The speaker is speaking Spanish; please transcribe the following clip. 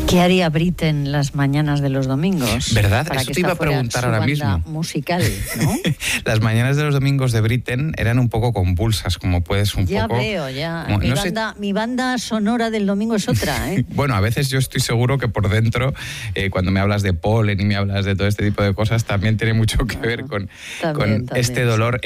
¿Qué haría Britten las mañanas de los domingos? ¿Verdad? Para Eso que te iba a esta fuera preguntar su ahora banda mismo. musical, ¿no? Las mañanas de los domingos de Britten eran un poco convulsas, como puedes un Ya poco... veo, ya. como, Mi banda sonora del domingo es otra, ¿eh? Bueno, a veces yo estoy seguro que por dentro, cuando me hablas de polen y me hablas de todo este tipo de cosas, también tiene mucho que ver con También, este dolor.